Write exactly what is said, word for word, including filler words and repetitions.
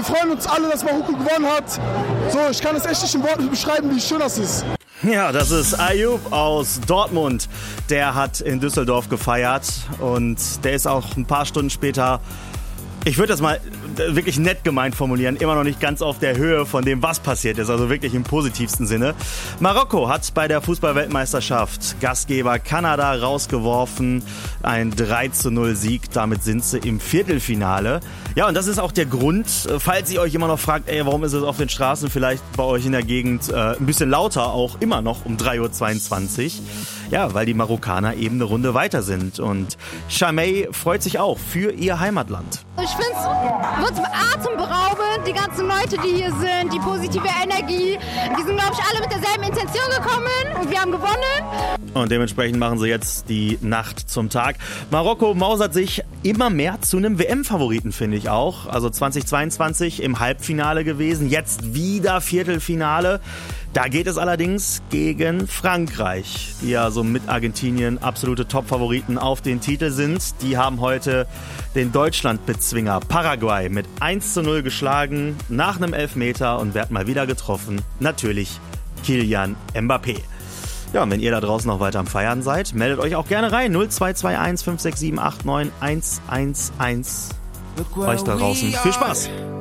freuen uns alle, dass Marokko gewonnen hat. So, ich kann es echt nicht in Worten beschreiben, wie schön das ist. Ja, das ist Ayoub aus Dortmund. Der hat in Düsseldorf gefeiert und der ist auch ein paar Stunden später, ich würde das mal wirklich nett gemeint formulieren, immer noch nicht ganz auf der Höhe von dem, was passiert ist, also wirklich im positivsten Sinne. Marokko hat bei der Fußball-Weltmeisterschaft Gastgeber Kanada rausgeworfen, ein drei zu null Sieg, damit sind sie im Viertelfinale. Ja, und das ist auch der Grund, falls ihr euch immer noch fragt, ey, warum ist es auf den Straßen vielleicht bei euch in der Gegend äh, ein bisschen lauter, auch immer noch um drei Uhr zweiundzwanzig. Ja, weil die Marokkaner eben eine Runde weiter sind und Chamey freut sich auch für ihr Heimatland. Ich finde es atemberaubend, die ganzen Leute, die hier sind, die positive Energie. Die sind, glaube ich, alle mit derselben Intention gekommen und wir haben gewonnen. Und dementsprechend machen sie jetzt die Nacht zum Tag. Marokko mausert sich immer mehr zu einem W M-Favoriten, finde ich auch. Also zweitausendzweiundzwanzig im Halbfinale gewesen, jetzt wieder Viertelfinale. Da geht es allerdings gegen Frankreich, die ja so mit Argentinien absolute Top-Favoriten auf den Titel sind. Die haben heute den Deutschlandbezwinger Paraguay mit eins zu null geschlagen, nach einem Elfmeter und wer hat mal wieder getroffen? Natürlich Kylian Mbappé. Ja, und wenn ihr da draußen noch weiter am Feiern seid, meldet euch auch gerne rein. null zwei zwei eins fünf sechs sieben acht neun eins eins eins. Euch da draußen viel Spaß!